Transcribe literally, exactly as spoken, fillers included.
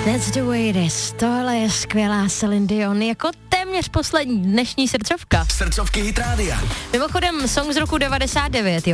That's the way it is. Tohle je skvělá Celine Dion, jako téměř poslední dnešní srdcovka. Srdcovky Hit Rádia. Mimochodem, song z roku devadesát devět, jo.